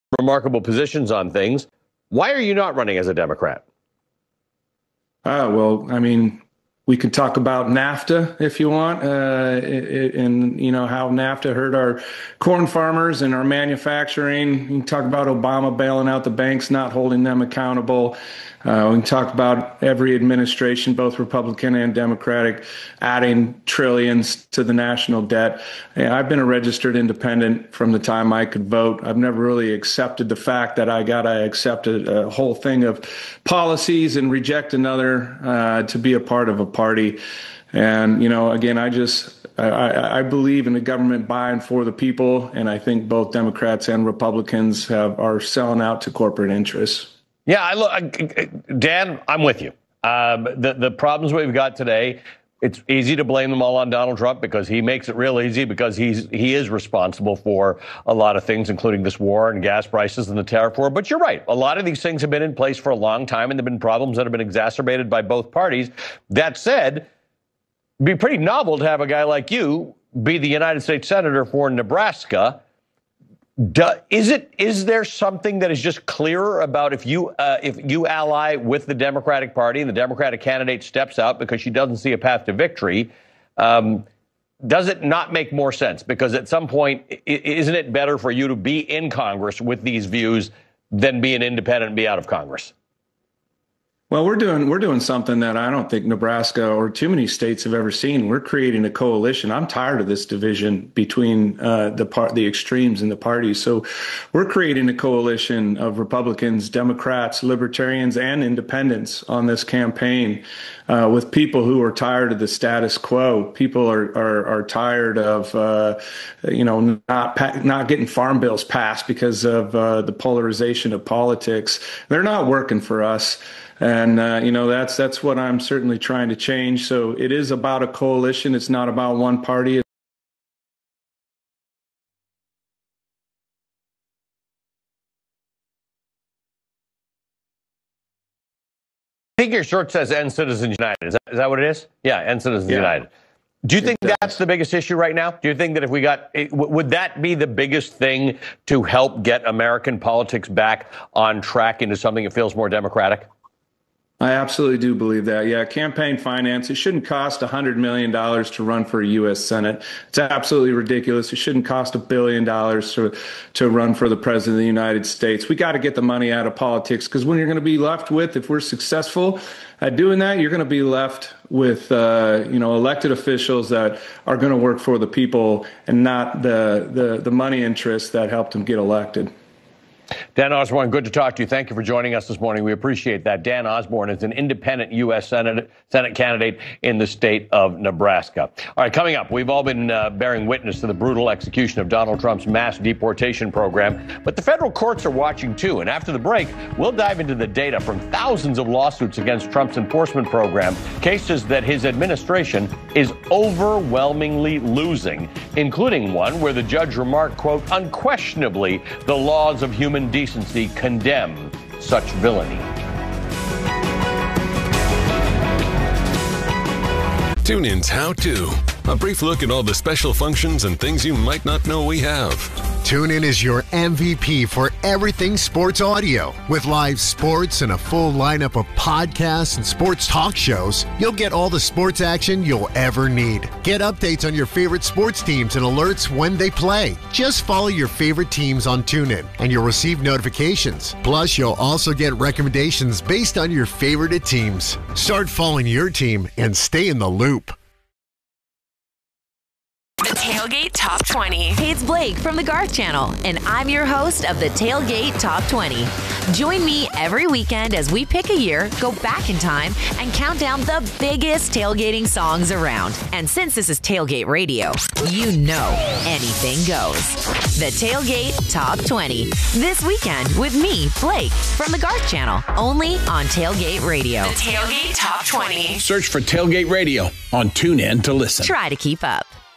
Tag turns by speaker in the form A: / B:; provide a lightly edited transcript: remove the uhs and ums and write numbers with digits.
A: remarkable positions on things. Why are you not running as a Democrat?
B: Well, I mean, we could talk about NAFTA if you want, and you know how NAFTA hurt our corn farmers and our manufacturing. You can talk about Obama bailing out the banks, not holding them accountable. We can talk about every administration, both Republican and Democratic, adding trillions to the national debt. I've been a registered independent from the time I could vote. I've never really accepted the fact that I got to accept a whole thing of policies and reject another to be a part of a party. And, you know, again, I believe in the government by and for the people, and I think both Democrats and Republicans are selling out to corporate interests.
A: Yeah, Dan, I'm with you. The problems we've got today, it's easy to blame them all on Donald Trump because he makes it real easy because he is responsible for a lot of things, including this war and gas prices and the tariff war. But you're right. A lot of these things have been in place for a long time, and there have been problems that have been exacerbated by both parties. That said, it'd be pretty novel to have a guy like you be the United States Senator for Nebraska. Is there something that is just clearer about if you ally with the Democratic Party and the Democratic candidate steps out because she doesn't see a path to victory? Does it not make more sense? Because at some point, isn't it better for you to be in Congress with these views than be an independent and be out of Congress?
B: Well, we're doing something that I don't think Nebraska or too many states have ever seen. We're creating a coalition. I'm tired of this division between the extremes in the parties. So we're creating a coalition of Republicans, Democrats, Libertarians, and Independents on this campaign with people who are tired of the status quo. People are tired of not getting farm bills passed because of the polarization of politics. They're not working for us. And, that's what I'm certainly trying to change. So it is about a coalition. It's not about one party.
A: I think your shirt says End Citizens United. Is that what it is? Yeah, End Citizens United. Do you think that's the biggest issue right now? Do you think that if we got, would that be the biggest thing to help get American politics back on track into something that feels more democratic?
B: I absolutely do believe that. Yeah, campaign finance, it shouldn't cost $100 million to run for a U.S. Senate. It's absolutely ridiculous. It shouldn't cost $1 billion to run for the president of the United States. We got to get the money out of politics, because when you're going to be left with, if we're successful at doing that, you're going to be left with elected officials that are going to work for the people and not the money interests that helped them get elected.
A: Dan Osborne, good to talk to you. Thank you for joining us this morning. We appreciate that. Dan Osborne is an independent U.S. Senate candidate in the state of Nebraska. All right, coming up, we've all been bearing witness to the brutal execution of Donald Trump's mass deportation program, but the federal courts are watching too. And after the break, we'll dive into the data from thousands of lawsuits against Trump's enforcement program, cases that his administration is overwhelmingly losing, including one where the judge remarked, quote, unquestionably, the laws of human decency condemn such villainy.
C: TuneIn's How To. A brief look at all the special functions and things you might not know we have.
D: TuneIn is your MVP for everything sports audio. With live sports and a full lineup of podcasts and sports talk shows, you'll get all the sports action you'll ever need. Get updates on your favorite sports teams and alerts when they play. Just follow your favorite teams on TuneIn, and you'll receive notifications. Plus, you'll also get recommendations based on your favorite teams. Start following your team and stay in the loop.
E: The Tailgate Top 20. Hey, it's Blake from the Garth Channel, and I'm your host of the Tailgate Top 20. Join me every weekend as we pick a year, go back in time, and count down the biggest tailgating songs around. And since this is Tailgate Radio, you know anything goes. The Tailgate Top 20. This weekend with me, Blake, from the Garth Channel, only on Tailgate Radio. The Tailgate Top 20.
F: Search for Tailgate Radio on TuneIn to listen.
E: Try to keep up.